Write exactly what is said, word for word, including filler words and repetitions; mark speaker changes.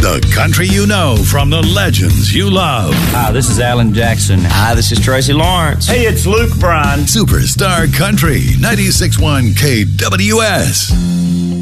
Speaker 1: The country you know from the legends you love.
Speaker 2: Hi, this is Alan Jackson.
Speaker 3: Hi, this is Tracy Lawrence.
Speaker 4: Hey, it's Luke Bryan.
Speaker 1: Superstar Country, ninety-six point one K W S.